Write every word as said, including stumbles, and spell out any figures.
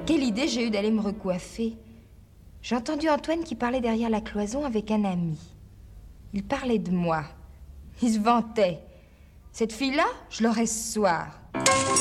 Quelle idée j'ai eue d'aller me recoiffer. J'ai entendu Antoine qui parlait derrière la cloison avec un ami. Il parlait de moi. Il se vantait. Cette fille-là, je l'aurai ce soir.